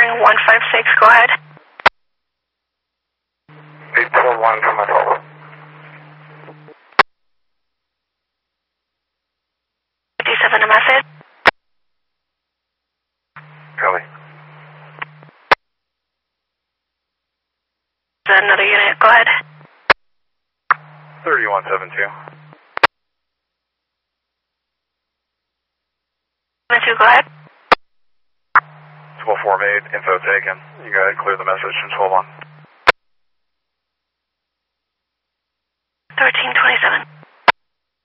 bearing 156, go ahead. 841 from my phone. 57 a message. Copy. Another unit, go ahead. 3172. 72, go ahead. 12-4 made, info taken. You go ahead and clear the message from 12-1. 1327.